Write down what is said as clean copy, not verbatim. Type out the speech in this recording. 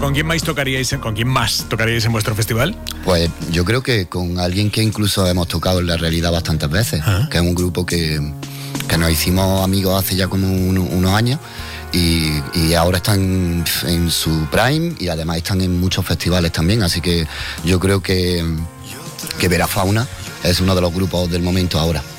¿con quién más tocaríais en vuestro festival? Pues yo creo que con alguien que incluso hemos tocado en la realidad bastantes veces, que es un grupo que nos hicimos amigos hace ya como unos años y ahora están en su prime y además están en muchos festivales también, así que yo creo que Vera Fauna es uno de los grupos del momento ahora.